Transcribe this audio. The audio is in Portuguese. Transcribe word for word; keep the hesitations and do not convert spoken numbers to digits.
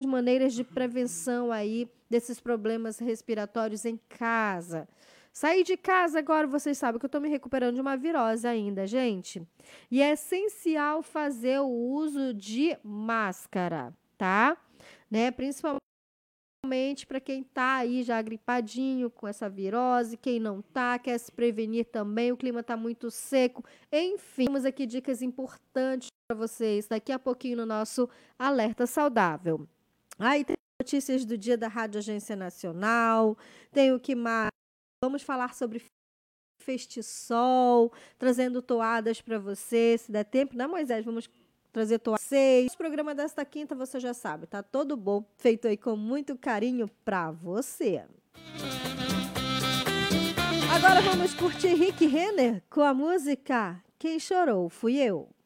maneiras de prevenção aí desses problemas respiratórios em casa. Saí de casa agora, vocês sabem que eu estou me recuperando de uma virose ainda, gente. E é essencial fazer o uso de máscara, tá? Né? Principalmente para quem tá aí já gripadinho com essa virose, quem não tá, quer se prevenir também, o clima tá muito seco. Enfim, temos aqui dicas importantes para vocês daqui a pouquinho no nosso Alerta Saudável. Aí tem notícias do dia da Rádio Agência Nacional, tem o que mais? Vamos falar sobre Festisol, trazendo toadas para você, se der tempo, né, Moisés? Vamos trazer toadas. O programa desta quinta, você já sabe, tá todo bom, feito aí com muito carinho para você. Agora vamos curtir Rick Renner com a música Quem Chorou Fui Eu.